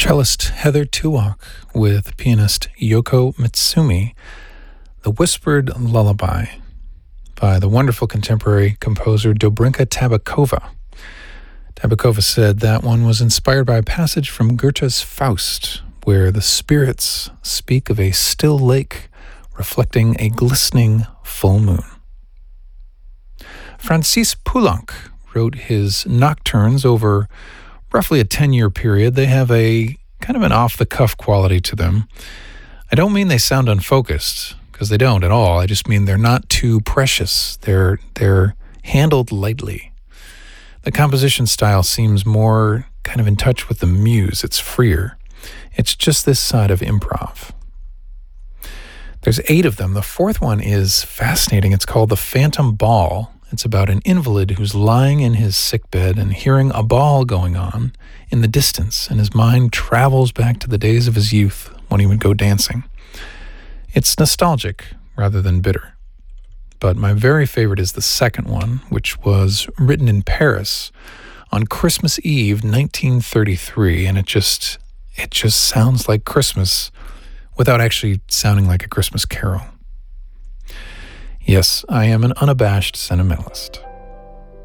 Cellist Heather Tuwok with pianist Yoko Mitsumi, The Whispered Lullaby by the wonderful contemporary composer Dobrinka Tabakova. Tabakova said that one was inspired by a passage from Goethe's Faust, where the spirits speak of a still lake reflecting a glistening full moon. Francis Poulenc wrote his nocturnes over roughly a 10-year period. They have a kind of an off-the-cuff quality to them. I don't mean they sound unfocused, because they don't at all. I just mean they're not too precious. They're handled lightly. The composition style seems more kind of in touch with the muse. It's freer. It's just this side of improv. There's 8 of them. The fourth one is fascinating. It's called The Phantom Ball. It's about an invalid who's lying in his sickbed and hearing a ball going on in the distance, and his mind travels back to the days of his youth when he would go dancing. It's nostalgic rather than bitter. But my very favorite is the second one, which was written in Paris on Christmas Eve, 1933, and it just sounds like Christmas without actually sounding like a Christmas carol. Yes, I am an unabashed sentimentalist.